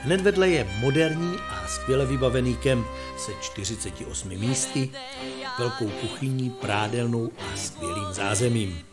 Hned vedle je moderní a skvěle vybavený kemp se 48 místy, velkou kuchyní, prádelnou a skvělým zázemím.